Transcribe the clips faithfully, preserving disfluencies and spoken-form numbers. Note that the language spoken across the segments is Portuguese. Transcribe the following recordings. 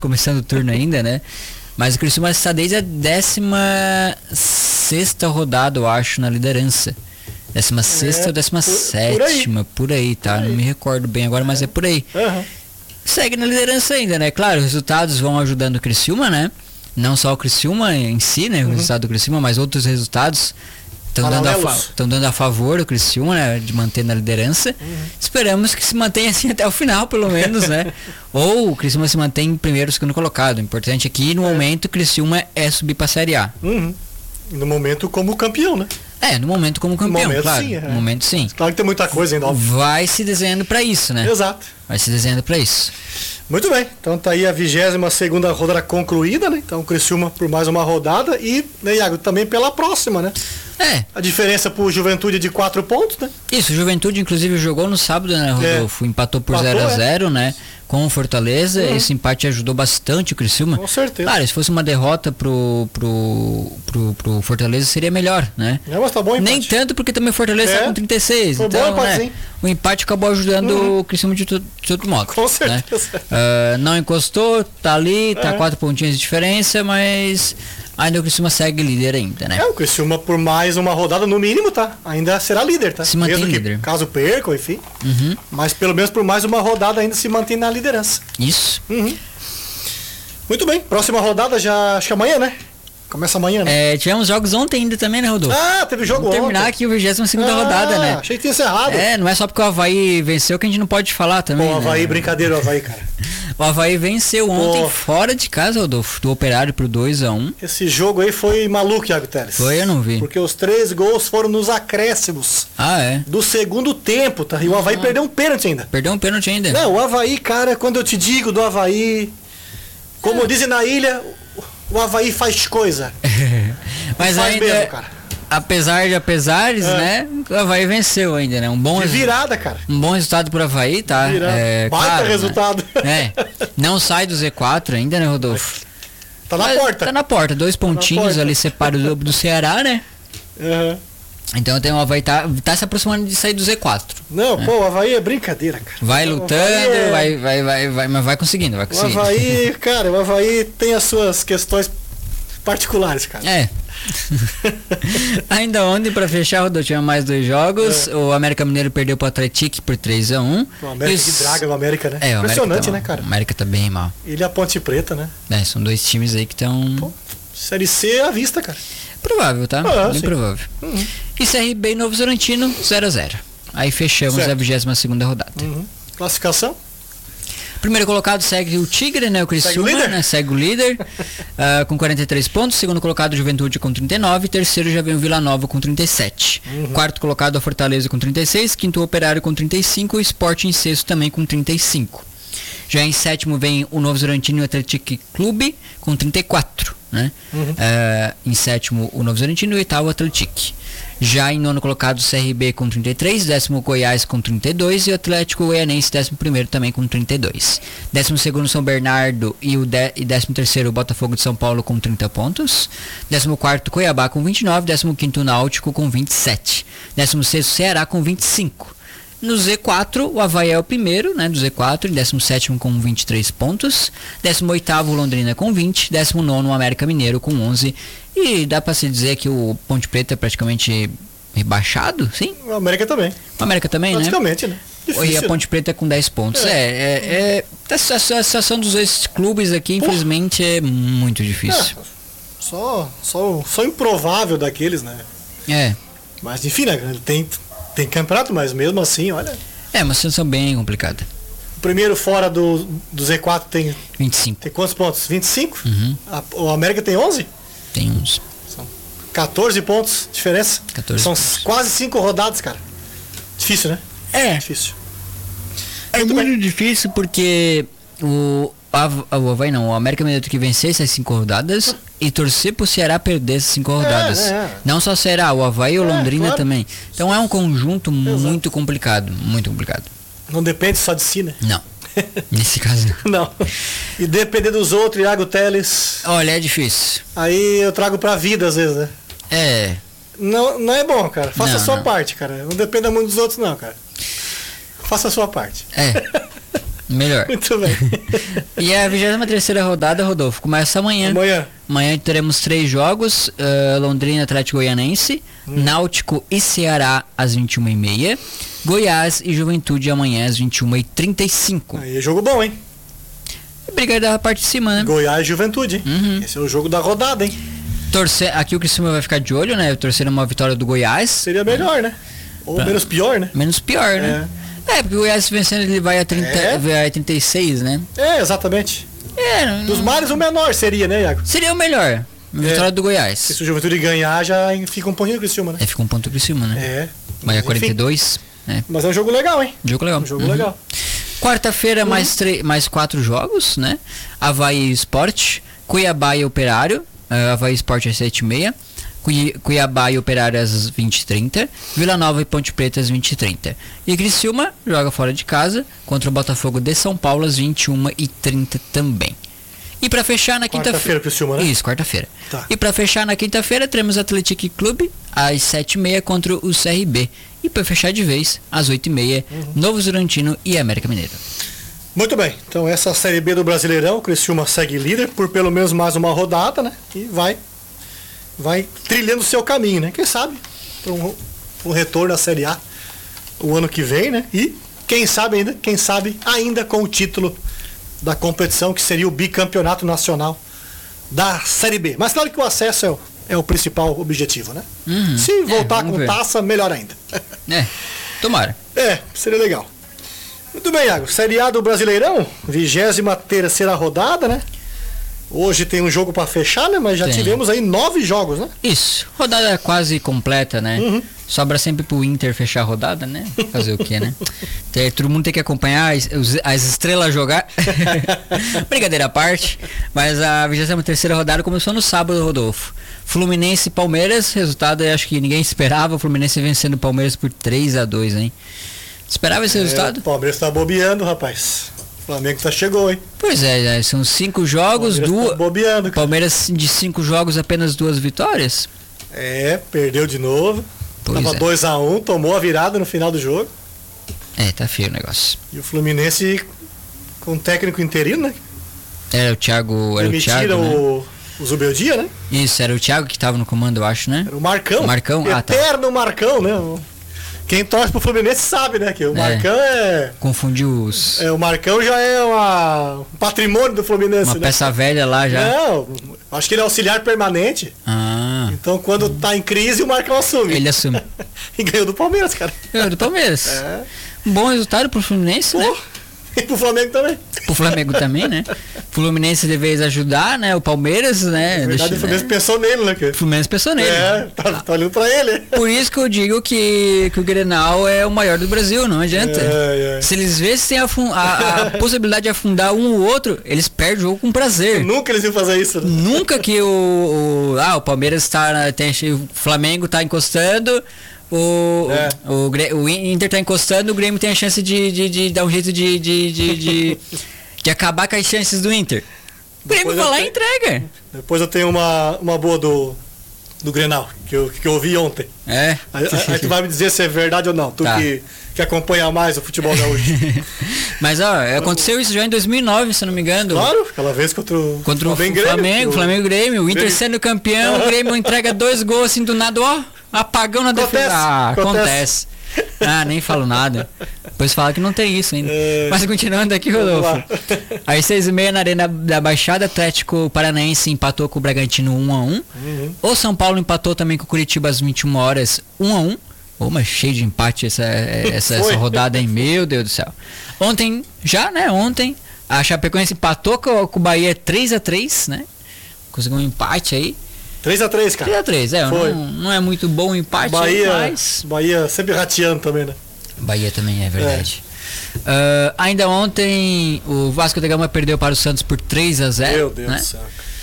começando o turno ainda, né? Mas o Criciúma está desde a décima sexta rodada, eu acho, na liderança. Décima sexta É, ou décima sétima, por aí, tá? Não me recordo bem agora, mas é por aí. Uhum. Segue na liderança ainda, né? Claro, os resultados vão ajudando o Criciúma, né? Não só o Criciúma em si, né? O Uhum. resultado do Criciúma, mas outros resultados estão dando, a fa- tão dando a favor o Criciúma, né? De manter na liderança. Uhum. Esperamos que se mantenha assim até o final, pelo menos, né? Ou o Criciúma se mantém em primeiro ou segundo colocado. O importante aqui, no É. momento, o Criciúma é subir pra Série A. Uhum. No momento como campeão, né? É, no momento como campeão, momento, claro. sim, é. No momento sim. Claro que tem muita coisa ainda, óbvio. Vai se desenhando pra isso, né? Exato. Vai se desenhando pra isso. Muito bem, então tá aí a vigésima segunda rodada concluída, né? Então o Criciúma por mais uma rodada e, né, Iago, também pela próxima, né? É, A diferença pro Juventude é de quatro pontos, né? isso, o Juventude inclusive jogou no sábado, né, Rodolfo? Empatou por Empatou, zero a zero, né? Com o Fortaleza. Uhum. Esse empate ajudou bastante o Criciúma. Com certeza. Claro, se fosse uma derrota pro, pro, pro, pro Fortaleza seria melhor, né? É, mas tá bom o empate. Nem tanto porque também o Fortaleza É. tá com trinta e seis. Foi bom Então, o empate, né, sim. o empate acabou ajudando Uhum. o Criciúma de, to- de todo modo. Com né? certeza. Ah, não encostou, tá ali, tá É. quatro pontinhos de diferença, mas ainda o Criciúma segue líder ainda, né? É, o Criciúma por mais uma rodada no mínimo, tá? Ainda será líder, tá? Se mantém Mesmo que líder. caso perca, enfim. Uhum. Mas pelo menos por mais uma rodada ainda se mantém na liderança. Isso. Uhum. Muito bem, próxima rodada já, acho que amanhã, né? Começa amanhã, né? É, tivemos jogos ontem ainda também, né, Rodolfo? Ah, teve jogo Vamos terminar ontem. aqui a vigésima segunda Ah, rodada, né? Achei que tinha encerrado. É, não é só porque o Avaí venceu que a gente não pode falar também. Pô, Avaí, né? brincadeira, o Avaí, cara. O Avaí venceu ontem Pô. fora de casa, Rodolfo, do Operário pro dois a um. Esse jogo aí foi maluco, Iago Teles. Foi, eu não vi. Porque os três gols foram nos acréscimos Ah, é. do segundo tempo, tá? E o Avaí perdeu um pênalti ainda. Perdeu um pênalti ainda. Não, o Avaí, cara, quando eu te digo do Avaí, como dizem na ilha, o Avaí faz coisa. Mas faz ainda, mesmo, cara. apesar de apesares, É. né? O Avaí venceu ainda, né? Um bom, De resu- virada, cara. um bom resultado pro Avaí, tá? Virada. É, Baita claro, né? resultado. É. Não sai do Z quatro ainda, né, Rodolfo? Tá na Mas porta. Tá na porta. Dois pontinhos porta. ali separam do, do Ceará, né? Uhum. Então tem o Avaí tá, tá se aproximando de sair do Z quatro. Não, pô, o Avaí é brincadeira, cara. Vai O lutando, Avaí é- vai, vai, vai, vai, mas vai conseguindo, vai O conseguindo. Avaí, cara, o Avaí tem as suas questões particulares, cara. É. Ainda ontem, pra fechar, Rodolfo, tinha mais dois jogos. É. O América Mineiro perdeu pro Atlético por três a um. O América E que os- draga o América, né? É, o América Impressionante, tá né, mal. cara? O América tá bem mal. Ele é a Ponte Preta, né? É, são dois times aí que estão. Série C à vista, cara. Provável, tá? Ah, bem sim. provável. Uhum. E C R B e Novo Horizontino, zero a zero. Aí fechamos Certo. a vigésima segunda rodada. Uhum. Classificação? Primeiro colocado segue o Tigre, né? O Criciúma, Segue o líder? né? Segue o líder ah, com quarenta e três pontos. Segundo colocado, Juventude com trinta e nove. Terceiro já vem o Vila Nova com trinta e sete. Uhum. Quarto colocado, a Fortaleza com trinta e seis. Quinto, o Operário com trinta e cinco. O Sport em sexto também com trinta e cinco. Já em sétimo vem o Novo Horizontino e o Atlético Clube com trinta e quatro. Né? Uhum. Ah, em sétimo, o Novo Horizontino e o oitavo, o Atlético. Já em nono colocado, o C R B com trinta e três, décimo Goiás com trinta e dois e o Atlético Goianense décimo primeiro também com trinta e dois. Décimo segundo São Bernardo e o de, e décimo terceiro o Botafogo de São Paulo com trinta pontos. Décimo quarto Cuiabá com vinte e nove, décimo quinto Náutico com vinte e sete. Décimo sexto Ceará com vinte e cinco. No Z quatro, o Avaí é o primeiro, né, do Z quatro, em décimo sétimo com vinte e três pontos. décimo oitavo Londrina com vinte. décimo nono o América Mineiro com onze. E dá pra se dizer que o Ponte Preta é praticamente rebaixado, sim? O América também. O América também, né? Praticamente, né? E a Difícil. Ponte Preta com dez pontos. É, é, é, a situa- a situação dos dois clubes aqui, infelizmente, é muito difícil. É, só, só, só improvável daqueles, né? É, Mas enfim, né? Ele tem, tem campeonato, mas mesmo assim, olha. é uma situação bem complicada. O primeiro fora do, do Z quatro tem, vinte e cinco. tem quantos pontos? vinte e cinco? Uhum. A- o América tem onze? Tem uns quatorze pontos de diferença. quatorze São pontos. quase cinco rodadas, cara. Difícil, né? É, Difícil. é Muito muito difícil porque o, Av- o Avaí não, o América Mineiro tem que vencer essas cinco rodadas e torcer pro Ceará perder essas cinco rodadas. é, é. Não só o Ceará, o Avaí e o É, Londrina claro. também. Então é um conjunto muito complicado, muito complicado. Não depende só de si, né? Não, nesse caso não. Não. E depender dos outros, Iago Teles, Olha, é difícil. aí eu trago pra vida às vezes, né? É, Não, não é bom, cara. Faça Não, a sua não. parte, cara. Não dependa muito dos outros, não, cara. Faça a sua parte. é. Melhor. Muito bem. E a vigésima terceira rodada, Rodolfo, começa amanhã. Amanhã. Amanhã teremos três jogos, uh, Londrina, Atlético Goianense, hum. Náutico e Ceará às vinte e uma e meia, Goiás e Juventude amanhã às vinte e uma e trinta e cinco. Aí é jogo bom, hein? Briga da parte de cima, né? Goiás e Juventude. Uhum. Esse é o jogo da rodada, hein? Torcer, aqui o Criciúma vai ficar de olho, né? Torcendo uma vitória do Goiás. Seria melhor, né? Ou pra... menos pior, né? Menos pior, né? É, é porque o Goiás vencendo ele vai a, trinta, é. vai a trinta e seis, né? É, exatamente. É, não... Dos males o menor seria, né, Iago? Seria o melhor. A vitória é. do Goiás. Se o Juventude ganhar, já fica um pontinho do Criciúma, né? É, fica um ponto do Criciúma, né? É. Vai a quarenta e dois. É. Mas é um jogo legal, hein? Jogo legal. Um jogo uhum. legal. Quarta-feira, uhum. mais, tre- mais quatro jogos, né? Avaí Sport, Cuiabá e Operário. Uh, Avaí Sport às sete e meia. Cui- Cuiabá e Operário às vinte e trinta. Vila Nova e Ponte Preta às vinte e trinta. E Criciúma joga fora de casa contra o Botafogo de São Paulo às vinte e uma e trinta também. E pra fechar na quinta-feira. Quarta-feira, Criciúma, né? Isso, quarta-feira. Tá. E pra fechar na quinta-feira, teremos Atlético Clube às sete e meia contra o C R B. E pra fechar de vez, às oito e meia, uhum. Novo Zurantino e América Mineiro. Muito bem. Então, essa Série B do Brasileirão, o Criciúma segue líder por pelo menos mais uma rodada, né? E vai, vai trilhando o seu caminho, né? Quem sabe, para um, um retorno à Série A o ano que vem, né? E quem sabe ainda, quem sabe ainda com o título da competição, que seria o bicampeonato nacional da Série B. Mas claro que o acesso é o, é o principal objetivo, né? Uhum. Se voltar é, com ver. taça, melhor ainda. É, tomara. É, seria legal. Muito bem, Iago. Série A do Brasileirão, vigésima terceira rodada, né? Hoje tem um jogo para fechar, né? Mas já tem. tivemos aí nove jogos, né? Isso, rodada quase completa, né? Uhum. Sobra sempre pro Inter fechar a rodada, né? Fazer o quê, né? Tem, todo mundo tem que acompanhar as, as estrelas jogar. Brincadeira à parte. Mas a vigésima terceira rodada começou no sábado, Rodolfo. Fluminense e Palmeiras, resultado acho que ninguém esperava. O Fluminense vencendo o Palmeiras por três a dois, hein? Esperava esse é, resultado? O Palmeiras tá bobeando, rapaz. O Flamengo tá chegou, hein? Pois é, são cinco jogos, duas. Tá bobeando, cara. Palmeiras de cinco jogos, apenas duas vitórias. É, perdeu de novo. Pois Tava é. dois a um, tomou a virada no final do jogo. É, tá feio o negócio. E o Fluminense com o técnico interino, né? Era o Thiago. Era o Thiago. o, né? o Zubeldia, né? Isso, era o Thiago que tava no comando, eu acho, né? Era o Marcão. O Marcão, ah, tá. Eterno Marcão, né? Quem torce pro Fluminense sabe, né? Que o Marcão é. é... Confundiu os. É, o Marcão já é uma, um patrimônio do Fluminense, Uma né? peça velha lá já. Não, acho que ele é auxiliar permanente. Ah. Então quando tá em crise, o Marcão assume. Ele assume. E ganhou do Palmeiras, cara. Ganhou do Palmeiras. É. Um bom resultado pro Fluminense, Pô. né? E pro Flamengo também. Pro Flamengo também, né? Fluminense de vez ajudar, né? O Palmeiras, né? Na verdade, Deixa, o Fluminense né? pensou nele, né? Que... O Fluminense pensou nele. É, tá, tá olhando pra ele. Por isso que eu digo que, que o Grenal é o maior do Brasil, não adianta. É, é. Se eles vissem a, a, a possibilidade de afundar um ou outro, eles perdem o jogo com prazer. Nunca eles iam fazer isso, né? Nunca que o, o ah, o Palmeiras tá, tem, o Flamengo tá encostando, o, É. o, o, o Inter tá encostando, o Grêmio tem a chance de, de, de dar um jeito de, de, de, de, de acabar com as chances do Inter. O Grêmio vai lá e entrega. Depois eu tenho uma, uma boa do, do Grenal, que eu, que eu ouvi ontem. É. Aí, aí tu vai me dizer se é verdade ou não, tu Tá. que, que acompanha mais o futebol gaúcho. Mas ó, aconteceu isso já em dois mil e nove, se não me engano. Claro, aquela vez contra o Contra o Flamengo, Flamengo, Grêmio, Flamengo, e Grêmio. O Inter Grêmio. sendo campeão, o Grêmio entrega dois gols assim do nada, ó. Apagão na Acontece, defesa. Ah, acontece. acontece. Ah, nem falo nada. Depois fala que não tem isso ainda. É. Mas continuando aqui, Vamos Rodolfo. lá. Às seis e meia na Arena da Baixada, Atlético Paranaense empatou com o Bragantino um a um. Uhum. O São Paulo empatou também com o Curitiba às vinte e uma horas, um a um. Ô, mas cheio de empate essa, essa, essa Foi. rodada aí, meu Deus do céu. Ontem, já, né? Ontem, a Chapecoense empatou com, com o Bahia três a três, né? Conseguiu um empate aí. três a três, cara. três a três, é, Foi. não, não é muito bom o empate, Bahia, mas... Bahia sempre rateando também, né? Bahia também é verdade. Ah, ainda ontem, o Vasco da Gama perdeu para o Santos por três a zero. Meu Deus né? do céu.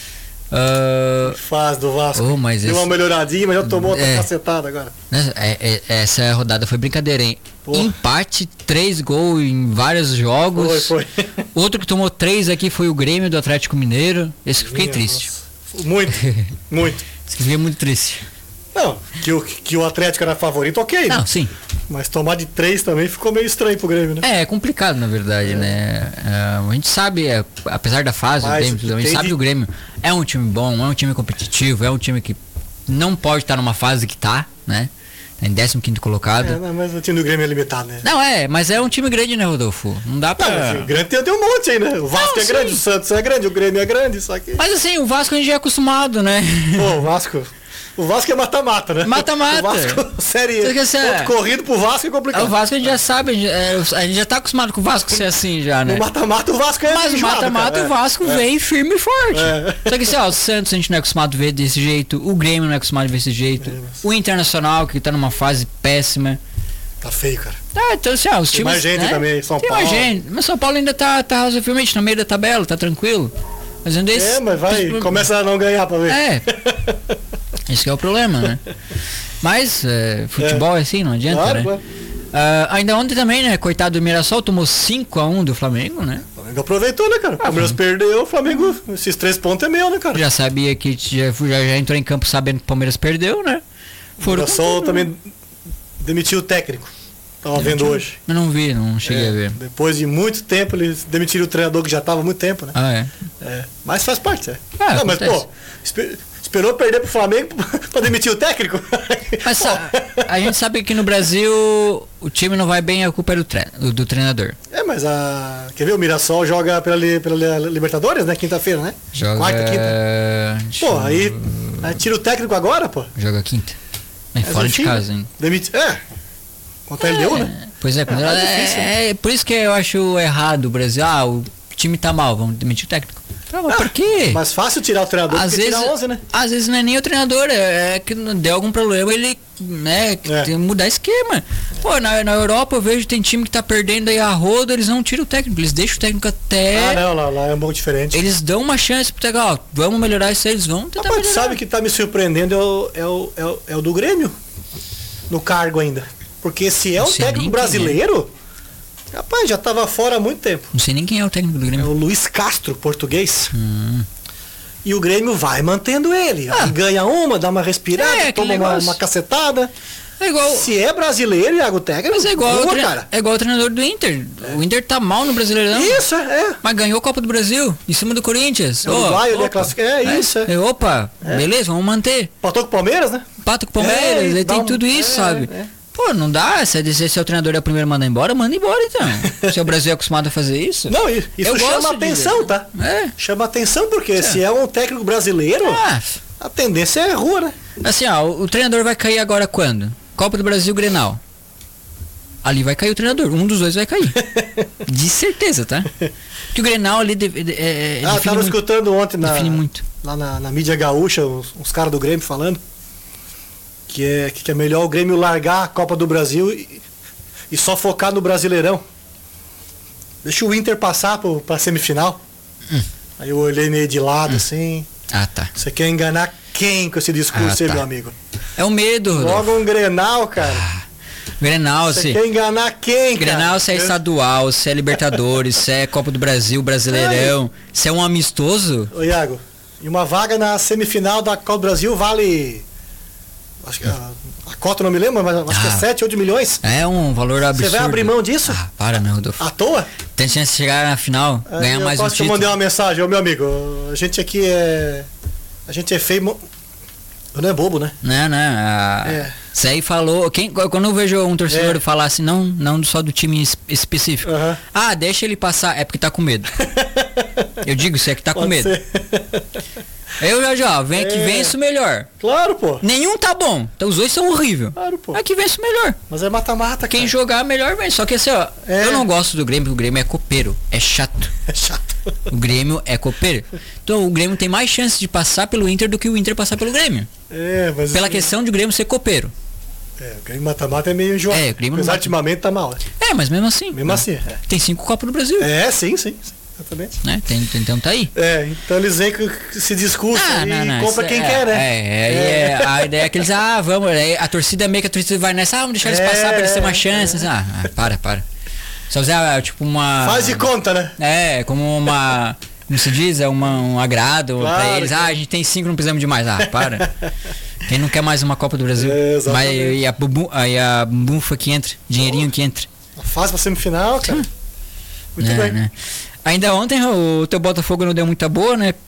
Ah, Faz do Vasco. Oh, mas Deu esse- uma melhoradinha, mas já tomou outra É. cacetada agora. né, é- é- essa rodada foi brincadeira, hein? Porra. Empate, três gols em vários jogos. Foi, foi. Outro que tomou três aqui foi o Grêmio do Atlético Mineiro. Esse que eu fiquei Minha triste. nossa. Muito, muito. Esse que eu fiquei muito triste. Não, que o, que o Atlético era favorito, ok. Não, né? sim. Mas tomar de três também ficou meio estranho pro Grêmio, né? É, é complicado, na verdade, é. né? É, a gente sabe, é, apesar da fase do Grêmio, a gente sabe de... que o Grêmio é um time bom, é um time competitivo, é um time que não pode estar numa fase que tá, né? Em décimo quinto colocado. É, mas o time do Grêmio é limitado, né? Não, é, mas é um time grande, né, Rodolfo? Não dá pra... Não, mas grande tem, tem um monte aí, né? O Vasco não, é sim. grande, o Santos é grande, o Grêmio é grande, só que... Mas assim, o Vasco a gente já é acostumado, né? Pô, o Vasco... O Vasco é mata-mata, né? Mata-mata. O Vasco, série, é, corrido pro Vasco é complicado. O Vasco a gente já sabe, a gente, é, a gente já tá acostumado com o Vasco ser assim já, né? No mata-mata o Vasco é Mas o mata-mata o Vasco é. vem firme e forte. É. Só que assim, ó, o Santos a gente não é acostumado a ver desse jeito, o Grêmio não é acostumado a ver desse jeito, é, mas... o Internacional que tá numa fase péssima. Tá feio, cara. Ah, então assim, ó, os tem times... mais gente né? também, São tem Paulo. Mais gente, mas São Paulo ainda tá, tá razoavelmente no meio da tabela, tá tranquilo. Fazendo esse... É, mas vai, esse... começa a não ganhar pra ver. É. Esse que é o problema, né? Mas é, futebol é assim, não adianta, claro, né? Claro. Uh, ainda ontem também, né? Coitado do Mirassol, tomou cinco a um do Flamengo, né? O Flamengo aproveitou, né, cara? O Palmeiras ah, perdeu, o Flamengo, esses três pontos é meu, né, cara? Já sabia que já, já, já entrou em campo sabendo que o Palmeiras perdeu, né? O Mirassol também demitiu o técnico. Tava vendo hoje. Eu não vi, não cheguei é, a ver. Depois de muito tempo, eles demitiram o treinador que já tava há muito tempo, né? Ah, é? é mas faz parte, é. Ah, não, mas, pô, esperou perder pro Flamengo pra demitir o técnico? Mas a, a gente sabe que no Brasil o time não vai bem, a culpa é do, tre do, do treinador. É, mas a... Quer ver? O Mirassol joga pela, pela Libertadores, né? Quinta-feira, né? Joga... Quarta, quinta. Pô, aí, aí tira o técnico agora, pô. Joga quinta. É fora enfim, de casa, hein? Demite... É. Contra é, ele deu, né? Pois é, é, é, difícil, né? É por isso que eu acho errado o Brasil. Ah, o time tá mal, vamos demitir o técnico. Não, mas ah, por quê? Mais fácil tirar o treinador às do que vezes, tirar onze, né? Às vezes não é nem o treinador, é, é que deu algum problema, ele né, é. tem que mudar esquema. Pô, na, na Europa eu vejo tem time que tá perdendo aí a roda, eles não tiram o técnico, eles deixam o técnico até... Ah, não, lá, lá é um pouco diferente. Eles dão uma chance pro técnico, ó, vamos melhorar isso aí, eles vão tentar Rapaz, melhorar. Sabe que tá me surpreendendo é o, é, o, é, o, é o do Grêmio, no cargo ainda. Porque se é um técnico brasileiro... É. Rapaz, já tava fora há muito tempo. Não sei nem quem é o técnico do Grêmio. É o Luiz Castro, português. Hum. E o Grêmio vai mantendo ele. Ah. Ganha uma, dá uma respirada, é, toma uma, uma cacetada. É igual... Se é brasileiro, Iago técnico, mas é igual, boa, o tre... cara. é igual o treinador do Inter. É. O Inter tá mal no Brasileirão. Isso, é. Mas ganhou a Copa do Brasil, em cima do Corinthians. É, oh, vai, é, classific... é, é isso. É. Opa, é. beleza, vamos manter. Patou com o Palmeiras, né? Pato com o Palmeiras, é, tem um... tudo isso, é, sabe? É. Pô, não dá, se, se, se o treinador é o primeiro a mandar embora, manda embora então. Se o Brasil é acostumado a fazer isso. Não, isso eu chama atenção, tá? É. Chama atenção porque é. se é um técnico brasileiro, ah. a tendência é rua, né? Assim, ó, o, o treinador vai cair agora quando? Copa do Brasil, Grenal. Ali vai cair o treinador, um dos dois vai cair. De certeza, tá? Porque o Grenal ali de, de, é, ah, tava muito, escutando ontem na, define muito. lá na, na mídia gaúcha, os, os caras do Grêmio falando que é, que é melhor o Grêmio largar a Copa do Brasil e, e só focar no Brasileirão. Deixa o Inter passar pro, pra semifinal. Hum. Aí eu olhei meio de lado, hum. assim. Ah, tá. Você quer enganar quem com esse discurso ah, aí, tá. meu amigo? É o medo. Logo um Grenal, cara. Ah, Grenal, Você se... quer enganar quem, cara? Grenal, se é estadual, se é Libertadores, se é Copa do Brasil, Brasileirão, é. se é um amistoso. Ô, Iago, e uma vaga na semifinal da Copa do Brasil vale... Acho que a, a cota não me lembro, mas acho ah, que é sete, oito milhões. É um valor absurdo. Você vai abrir mão disso? Ah, para, meu Rodolfo. À toa? Tem chance de chegar na final, é, ganhar mais um título. Eu mandei uma mensagem, ô meu amigo, a gente aqui é... A gente é feio... Não é bobo, né? Não, não. A... É. Você aí falou... Quem, quando eu vejo um torcedor é. falar assim, não, não só do time específico. Uh-huh. Ah, deixa ele passar, é porque tá com medo. Eu digo isso, é que tá Pode com medo. Ser. Eu já já, vem é. que vence o melhor. Claro, pô. Nenhum tá bom. Então os dois são horríveis. Claro, pô. É que vence o melhor. Mas é mata-mata, Quem jogar melhor vence. Só que assim, ó, é. eu não gosto do Grêmio, porque o Grêmio é copeiro. É chato. É chato. O Grêmio é copeiro. Então o Grêmio tem mais chance de passar pelo Inter do que o Inter passar pelo Grêmio. É, mas... Pela questão de o Grêmio ser copeiro. É, o Grêmio mata-mata é meio enjoado. É, o Grêmio Mas ultimamente tá mal. Né? É, mas mesmo assim. Mesmo assim, é. Tem cinco Copas no Brasil. É, sim, sim. Exatamente. Né? Tem, tem, então tá aí. É, então eles vêm com esse discurso ah, e não, não, compra quem é, quer, né? É, é, é. é a ideia é que eles, ah, vamos, a torcida meio que a torcida vai nessa, ah, vamos deixar eles é, passar pra eles terem uma chance. É. Ah, ah, para, para. Só usar, tipo, uma... Faz de conta, né? É, como uma... Como se diz, é uma, um agrado claro, pra eles. Ah, a gente tem cinco, não precisamos de mais. Ah, para. Quem não quer mais uma Copa do Brasil? É, Mas e a, bubu, aí a bufa que entra, dinheirinho que entra. Faz pra semifinal, cara. Muito É, bem. né? Ainda ontem o teu Botafogo não deu muita boa, né?